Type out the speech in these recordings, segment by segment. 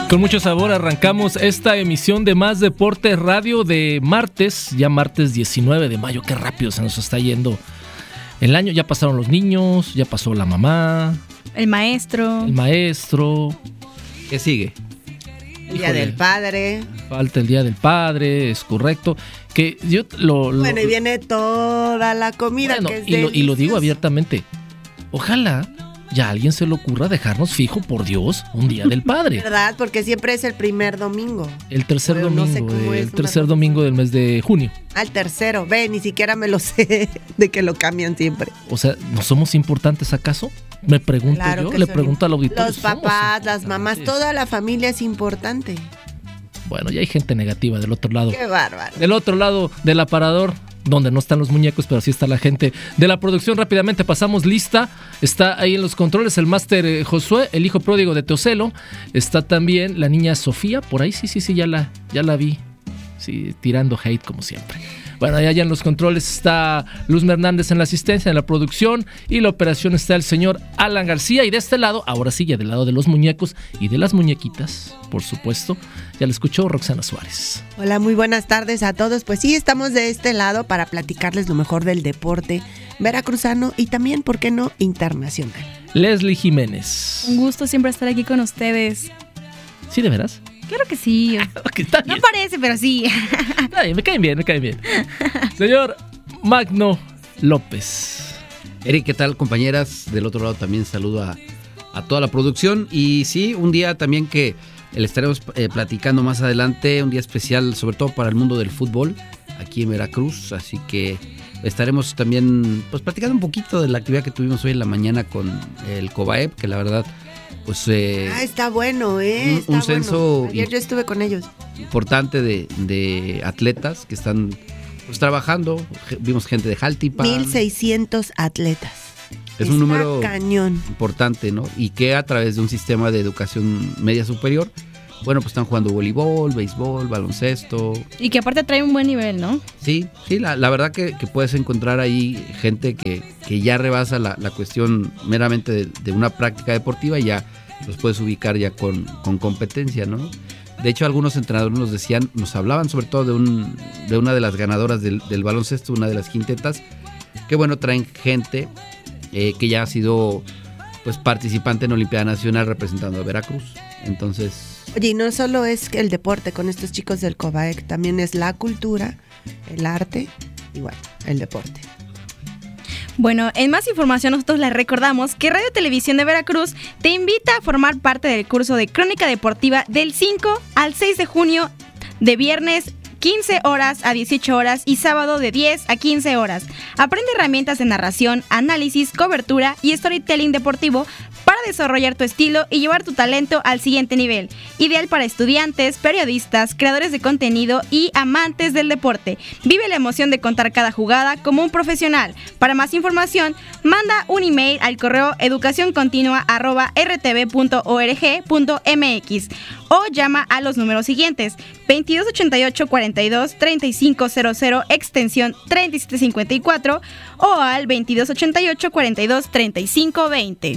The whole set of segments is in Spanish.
Con mucho sabor arrancamos esta emisión de Más Deporte Radio de martes, ya martes 19 de mayo. Qué rápido se nos está yendo el año. Ya pasaron los niños, ya pasó la mamá, el maestro. ¿Qué sigue? El Día del Padre. Falta el Día del Padre, es correcto. Que yo bueno, y viene toda la comida, bueno, que es y lo digo abiertamente. Ojalá ya a alguien se le ocurra dejarnos fijo, por Dios, un Día del Padre. ¿Verdad? Porque siempre es el primer domingo. El tercer Pero domingo, no sé cómo es, el tercer domingo del mes de junio. Al tercero, ni siquiera me lo sé de que lo cambian siempre. O sea, ¿no somos importantes acaso? Me pregunto claro yo, le pregunto al auditorio. Los papás, las mamás, toda la familia es importante. Bueno, ya hay gente negativa del otro lado. Qué bárbaro. Del otro lado del aparador, donde no están los muñecos, pero sí está la gente de la producción. Rápidamente pasamos lista. Está ahí en los controles el máster Josué, el hijo pródigo de Teocelo. Está también la niña Sofía, por ahí sí, ya la vi. Sí, tirando hate como siempre. Bueno, allá en los controles está Luz Hernández en la asistencia, en la producción, y la operación está el señor Alan García. Y de este lado, ahora sí, ya del lado de los muñecos y de las muñequitas, por supuesto, ya la escuchó Roxana Suárez. Hola, muy buenas tardes a todos. Pues sí, estamos de este lado para platicarles lo mejor del deporte veracruzano y también, ¿por qué no?, internacional. Leslie Jiménez. Un gusto siempre estar aquí con ustedes. ¿Sí, de veras? Claro que sí. Okay, no parece, pero sí. Ay, me caen bien. Señor Magno López. Eric, ¿qué tal, compañeras? Del otro lado también saludo a toda la producción. Y sí, un día también que le estaremos platicando más adelante, un día especial sobre todo para el mundo del fútbol aquí en Veracruz. Así que estaremos también pues platicando un poquito de la actividad que tuvimos hoy en la mañana con el COBAEP, que la verdad pues está bueno, está un censo bueno. Ayer yo estuve con ellos. Importante de atletas que están pues trabajando. Vimos gente de Jaltipan. 1,600 atletas. Es un número cañón, importante, ¿no? Y que a través de un sistema de educación media superior, bueno, pues están jugando voleibol, béisbol, baloncesto. Y que aparte trae un buen nivel, ¿no? Sí, la verdad que puedes encontrar ahí gente que ya rebasa la cuestión meramente de una práctica deportiva y ya los puedes ubicar ya con competencia, ¿no? De hecho, algunos entrenadores nos hablaban sobre todo de una de las ganadoras del baloncesto, una de las quintetas, que bueno, traen gente que ya ha sido pues participante en Olimpiada Nacional representando a Veracruz. Entonces... Oye, y no solo es el deporte con estos chicos del COBAEC, también es la cultura, el arte y bueno, el deporte. Bueno, en más información nosotros les recordamos que Radio Televisión de Veracruz te invita a formar parte del curso de Crónica Deportiva del 5 al 6 de junio de viernes 15 horas a 18 horas y sábado de 10 a 15 horas. Aprende herramientas de narración, análisis, cobertura y storytelling deportivo para desarrollar tu estilo y llevar tu talento al siguiente nivel. Ideal para estudiantes, periodistas, creadores de contenido y amantes del deporte. Vive la emoción de contar cada jugada como un profesional. Para más información, manda un email al correo educacioncontinua@rtv.org.mx o llama a los números siguientes: 2288 42 3500 extensión 3754 o al 2288 42 3520.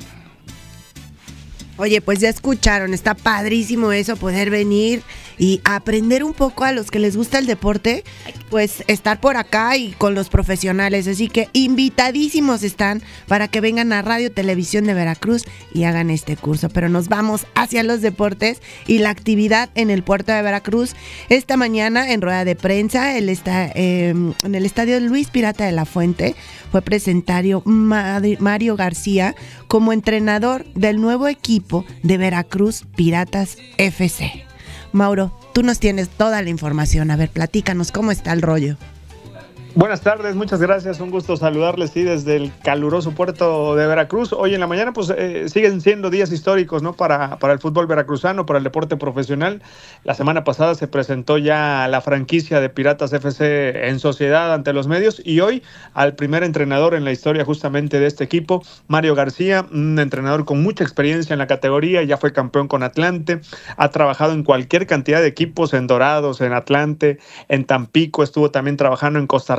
Oye, pues ya escucharon, está padrísimo eso, poder venir y aprender un poco a los que les gusta el deporte, pues estar por acá y con los profesionales. Así que invitadísimos están para que vengan a Radio Televisión de Veracruz y hagan este curso. Pero nos vamos hacia los deportes y la actividad en el puerto de Veracruz. Esta mañana en rueda de prensa, en el estadio Luis Pirata de la Fuente, fue presentario Mario García como entrenador del nuevo equipo de Veracruz Piratas FC. Mauro, tú nos tienes toda la información. A ver, platícanos cómo está el rollo. Buenas tardes, muchas gracias, un gusto saludarles desde el caluroso puerto de Veracruz. Hoy en la mañana pues siguen siendo días históricos, ¿no? Para el fútbol veracruzano, para el deporte profesional. La semana pasada se presentó ya la franquicia de Piratas FC en sociedad ante los medios y hoy al primer entrenador en la historia justamente de este equipo, Mario García, un entrenador con mucha experiencia en la categoría, ya fue campeón con Atlante, ha trabajado en cualquier cantidad de equipos, en Dorados, en Atlante, en Tampico, estuvo también trabajando en Costa Rica,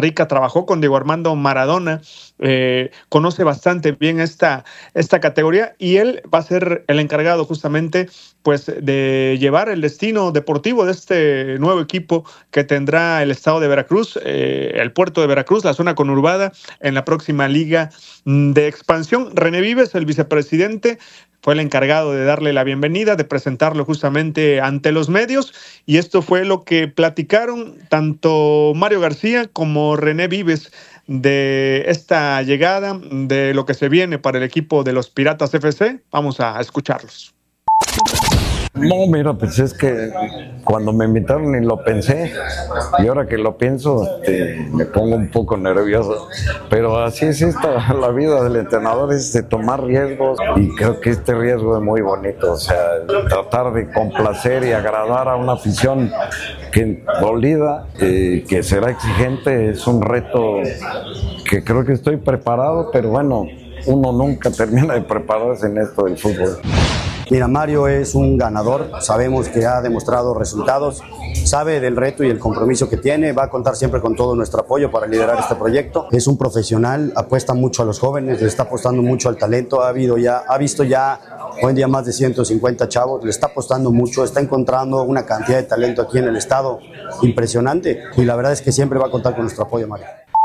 Rica, trabajó con Diego Armando Maradona, conoce bastante bien esta categoría, y él va a ser el encargado justamente pues de llevar el destino deportivo de este nuevo equipo que tendrá el estado de Veracruz, el puerto de Veracruz, la zona conurbada, en la próxima Liga de Expansión. René Vives, el vicepresidente, fue el encargado de darle la bienvenida, de presentarlo justamente ante los medios, y esto fue lo que platicaron tanto Mario García como René Vives de esta llegada, de lo que se viene para el equipo de los Piratas FC. Vamos a escucharlos. No, mira, pues es que cuando me invitaron ni lo pensé, y ahora que lo pienso me pongo un poco nervioso, pero así es la vida del entrenador, es de tomar riesgos, y creo que este riesgo es muy bonito, o sea, tratar de complacer y agradar a una afición que dolida, que será exigente, es un reto que creo que estoy preparado, pero bueno, uno nunca termina de prepararse en esto del fútbol. Mira, Mario es un ganador, sabemos que ha demostrado resultados, sabe del reto y el compromiso que tiene, va a contar siempre con todo nuestro apoyo para liderar este proyecto. Es un profesional, apuesta mucho a los jóvenes, le está apostando mucho al talento, ha visto ya hoy en día más de 150 chavos, le está apostando mucho, está encontrando una cantidad de talento aquí en el estado impresionante, y la verdad es que siempre va a contar con nuestro apoyo, Mario.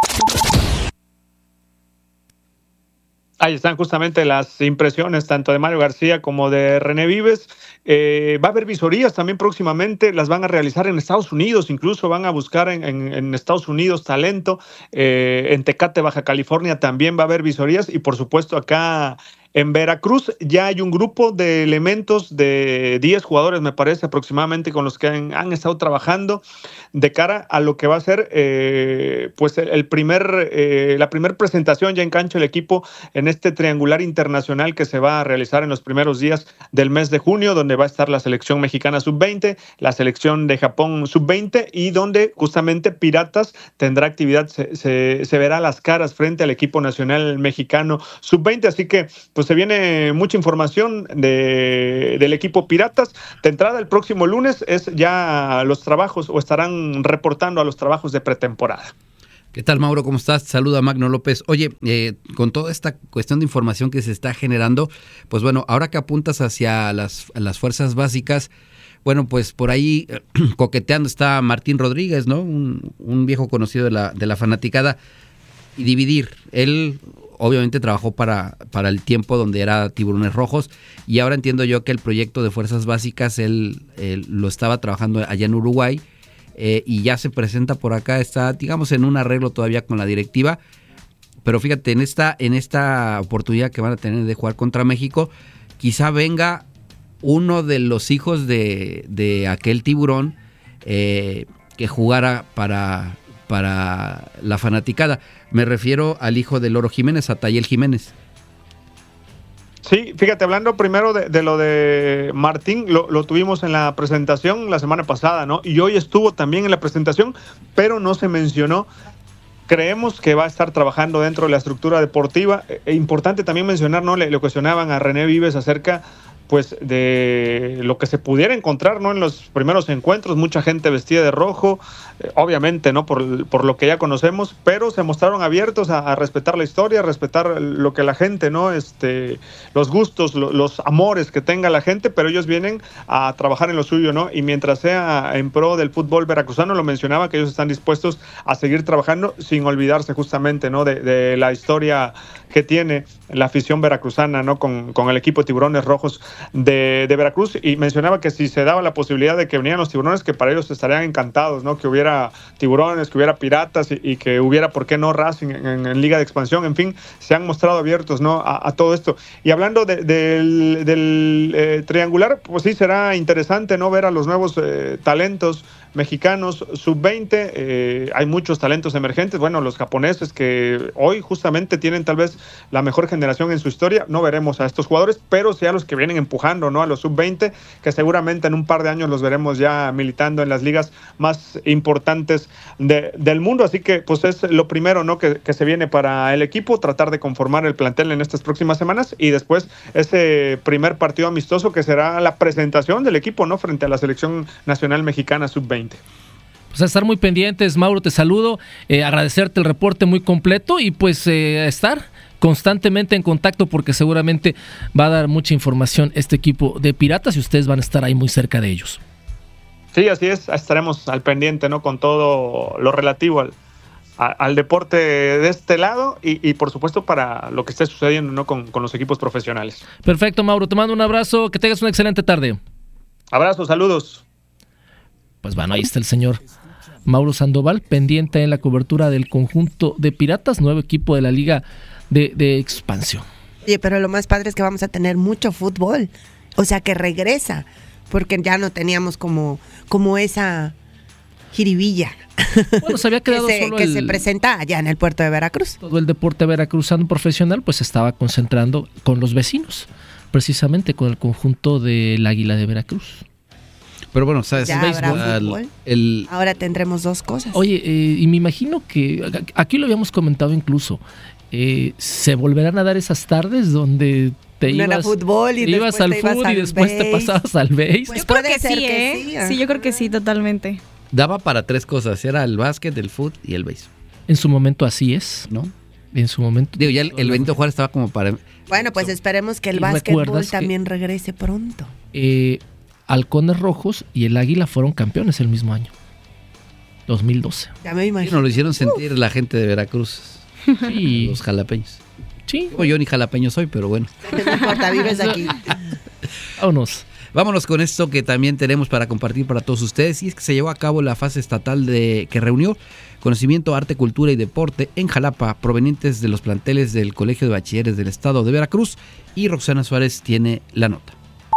Ahí están justamente las impresiones tanto de Mario García como de René Vives. Va a haber visorías también próximamente, las van a realizar en Estados Unidos, incluso van a buscar en Estados Unidos talento. En Tecate, Baja California, también va a haber visorías, y por supuesto acá en Veracruz ya hay un grupo de elementos de 10 jugadores, me parece, aproximadamente, con los que han estado trabajando de cara a lo que va a ser pues la primer presentación ya en cancha del equipo en este triangular internacional que se va a realizar en los primeros días del mes de junio, donde va a estar la selección mexicana sub-20, la selección de Japón sub-20, y donde justamente Piratas tendrá actividad, se verá las caras frente al equipo nacional mexicano sub-20, así que pues se viene mucha información del equipo Piratas. De entrada, el próximo lunes es ya los trabajos, o estarán reportando a los trabajos de pretemporada. ¿Qué tal, Mauro? ¿Cómo estás? Saluda Magno López. Oye, con toda esta cuestión de información que se está generando, pues bueno, ahora que apuntas hacia las fuerzas básicas, bueno, pues por ahí coqueteando está Martín Rodríguez, ¿no? Un viejo conocido de la fanaticada. Y dividir, él obviamente trabajó para el tiempo donde era Tiburones Rojos, y ahora entiendo yo que el proyecto de fuerzas básicas él lo estaba trabajando allá en Uruguay, y ya se presenta por acá, está digamos en un arreglo todavía con la directiva, pero fíjate, en esta oportunidad que van a tener de jugar contra México, quizá venga uno de los hijos de aquel tiburón que jugara para la fanaticada. Me refiero al hijo de Loro Jiménez, a Tayel Jiménez. Sí, fíjate, hablando primero de lo de Martín, lo tuvimos en la presentación la semana pasada, ¿no? Y hoy estuvo también en la presentación, pero no se mencionó. Creemos que va a estar trabajando dentro de la estructura deportiva. Importante también mencionar, ¿no? Le cuestionaban a René Vives acerca pues de lo que se pudiera encontrar, ¿no? En los primeros encuentros, mucha gente vestida de rojo, obviamente, ¿no? Por lo que ya conocemos, pero se mostraron abiertos a respetar la historia, a respetar lo que la gente, ¿no? Los gustos, los amores que tenga la gente, pero ellos vienen a trabajar en lo suyo, ¿no? Y mientras sea en pro del fútbol veracruzano, lo mencionaba, que ellos están dispuestos a seguir trabajando sin olvidarse justamente, ¿no? De la historia que tiene la afición veracruzana, ¿no? Con el equipo de Tiburones Rojos de Veracruz, y mencionaba que si se daba la posibilidad de que vinieran los tiburones, que para ellos estarían encantados, ¿no? Que hubiera tiburones, que hubiera piratas y que hubiera, ¿por qué no?, Racing en Liga de Expansión. En fin, se han mostrado abiertos, ¿no? a todo esto. Y hablando del triangular, pues sí, será interesante, ¿no? Ver a los nuevos talentos mexicanos sub-20, hay muchos talentos emergentes, bueno, los japoneses que hoy justamente tienen tal vez la mejor generación en su historia, no veremos a estos jugadores, pero sí a los que vienen empujando, ¿no? A los sub-20, que seguramente en un par de años los veremos ya militando en las ligas más importantes del mundo, así que pues es lo primero, ¿no? Que se viene para el equipo, tratar de conformar el plantel en estas próximas semanas, y después ese primer partido amistoso que será la presentación del equipo, ¿no? Frente a la selección nacional mexicana sub-20. Pues a estar muy pendientes, Mauro, te saludo, agradecerte el reporte muy completo y pues estar constantemente en contacto porque seguramente va a dar mucha información este equipo de Piratas y ustedes van a estar ahí muy cerca de ellos. Sí, así es, estaremos al pendiente, ¿no? Con todo lo relativo al deporte de este lado y por supuesto para lo que esté sucediendo, ¿no? con los equipos profesionales. Perfecto, Mauro, te mando un abrazo, que tengas una excelente tarde. Abrazos, saludos. Pues bueno, ahí está el señor Mauro Sandoval, pendiente en la cobertura del conjunto de Piratas, nuevo equipo de la Liga de Expansión. Oye, pero lo más padre es que vamos a tener mucho fútbol, o sea que regresa, porque ya no teníamos como esa jiribilla. Bueno, se había quedado que se presenta allá en el puerto de Veracruz. Todo el deporte veracruzano profesional pues se estaba concentrando con los vecinos, precisamente con el conjunto del Águila de Veracruz. Pero bueno, ¿sabes? Ya habrá fútbol. Ahora tendremos dos cosas. Oye, y me imagino que aquí lo habíamos comentado incluso, se volverán a dar esas tardes donde te ibas al fútbol y después te pasabas al base. Pues yo creo que sí, ¿eh? Sí, yo creo que sí, totalmente. Daba para tres cosas, era el básquet, el fútbol y el béisbol. En su momento así es, ¿no? En su momento. Digo, ya el Benito Juárez estaba como para... Bueno, pues esperemos que el básquetbol también regrese pronto. Halcones Rojos y el Águila fueron campeones el mismo año, 2012. Ya me imagino. Nos lo hicieron sentir la gente de Veracruz, sí. Los jalapeños. Sí. Yo ni jalapeño soy, pero bueno. No importa, vives aquí. Vámonos con esto que también tenemos para compartir para todos ustedes, y es que se llevó a cabo la fase estatal que reunió conocimiento, arte, cultura y deporte en Jalapa, provenientes de los planteles del Colegio de Bachilleres del Estado de Veracruz, y Roxana Suárez tiene la nota.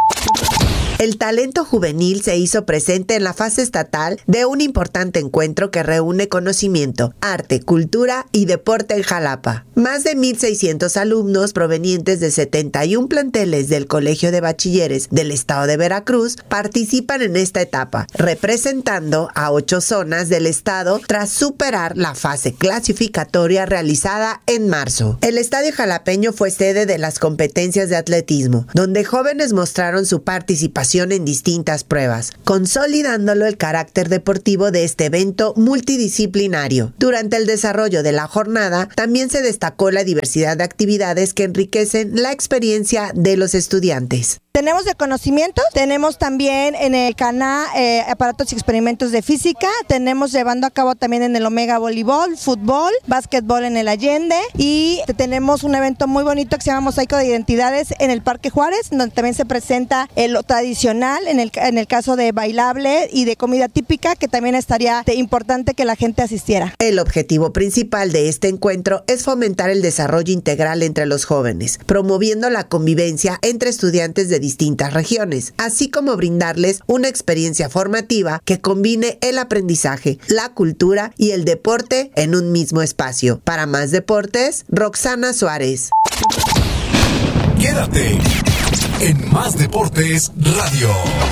El talento juvenil se hizo presente en la fase estatal de un importante encuentro que reúne conocimiento, arte, cultura y deporte en Jalapa. Más de 1,600 alumnos provenientes de 71 planteles del Colegio de Bachilleres del Estado de Veracruz participan en esta etapa, representando a 8 zonas del estado tras superar la fase clasificatoria realizada en marzo. El estadio jalapeño fue sede de las competencias de atletismo, donde jóvenes mostraron su participación en distintas pruebas, consolidándolo el carácter deportivo de este evento multidisciplinario. Durante el desarrollo de la jornada, también se destacó la diversidad de actividades que enriquecen la experiencia de los estudiantes. Tenemos de conocimiento, tenemos también en el CANA aparatos y experimentos de física, tenemos llevando a cabo también en el Omega voleibol, fútbol, básquetbol en el Allende, y tenemos un evento muy bonito que se llama Mosaico de Identidades en el Parque Juárez, donde también se presenta lo tradicional, en el caso de bailable y de comida típica, que también estaría importante que la gente asistiera. El objetivo principal de este encuentro es fomentar el desarrollo integral entre los jóvenes, promoviendo la convivencia entre estudiantes de distintas regiones, así como brindarles una experiencia formativa que combine el aprendizaje, la cultura y el deporte en un mismo espacio. Para Más Deportes, Roxana Suárez. Quédate en Más Deportes Radio.